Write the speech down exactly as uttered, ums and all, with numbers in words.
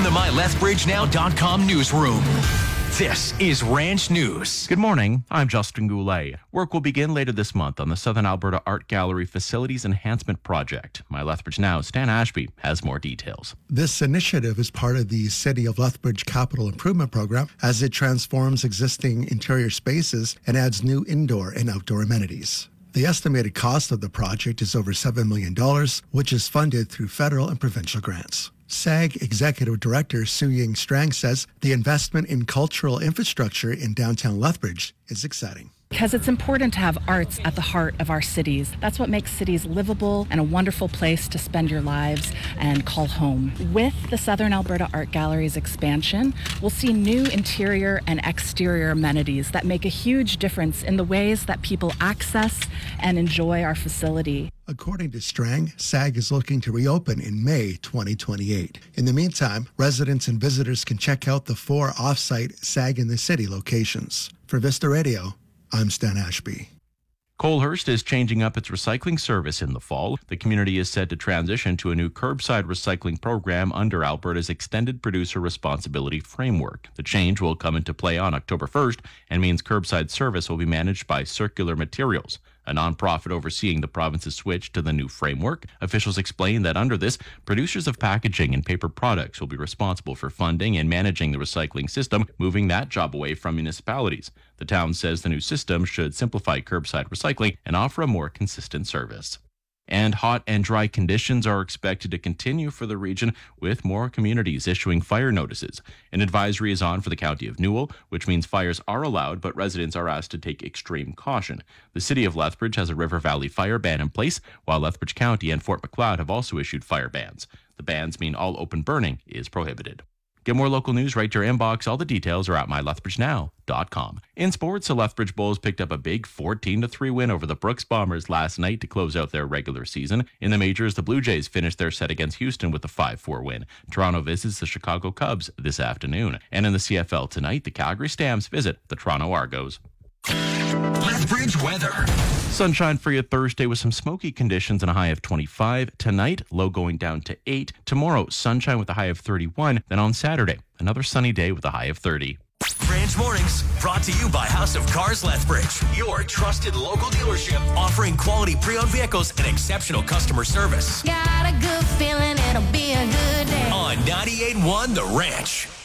from the My Lethbridge Now dot com newsroom. This is Ranch News. Good morning. I'm Justin Goulet. Work will begin later this month on the Southern Alberta Art Gallery Facilities Enhancement Project. My Lethbridge Now, Stan Ashby, has more details. This initiative is part of the City of Lethbridge Capital Improvement Program as it transforms existing interior spaces and adds new indoor and outdoor amenities. The estimated cost of the project is over seven million dollars, which is funded through federal and provincial grants. SAG Executive Director Sue Ying Strang says the investment in cultural infrastructure in downtown Lethbridge is exciting. Because it's important to have arts at the heart of our cities. That's what makes cities livable and a wonderful place to spend your lives and call home. With the Southern Alberta Art Gallery's expansion, we'll see new interior and exterior amenities that make a huge difference in the ways that people access and enjoy our facility. According to Strang, SAG is looking to reopen in May twenty twenty-eight. In the meantime, residents and visitors can check out the four off-site SAG in the City locations. For Vista Radio, I'm Stan Ashby. Colehurst is changing up its recycling service in the fall. The community is set to transition to a new curbside recycling program under Alberta's Extended Producer Responsibility Framework. The change will come into play on October first and means curbside service will be managed by Circular Materials, a nonprofit overseeing the province's switch to the new framework. Officials explain that under this, producers of packaging and paper products will be responsible for funding and managing the recycling system, moving that job away from municipalities. The town says the new system should simplify curbside recycling and offer a more consistent service. And hot and dry conditions are expected to continue for the region, with more communities issuing fire notices. An advisory is on for the county of Newell, which means fires are allowed, but residents are asked to take extreme caution. The city of Lethbridge has a River Valley fire ban in place, while Lethbridge County and Fort Macleod have also issued fire bans. The bans mean all open burning is prohibited. Get more local news right to your inbox. All the details are at my lethbridge now dot com. In sports, the Lethbridge Bulls picked up a big fourteen to three win over the Brooks Bombers last night to close out their regular season. In the majors, the Blue Jays finished their set against Houston with a five four win. Toronto visits the Chicago Cubs this afternoon. And in the C F L tonight, the Calgary Stamps visit the Toronto Argos. Lethbridge weather. Sunshine for you Thursday with some smoky conditions and a high of twenty-five. Tonight, low going down to eight. Tomorrow, sunshine with a high of thirty-one. Then on Saturday, another sunny day with a high of thirty. Ranch Mornings, brought to you by House of Cars Lethbridge, your trusted local dealership offering quality pre-owned vehicles and exceptional customer service. Got a good feeling it'll be a good day. On ninety-eight point one The Ranch.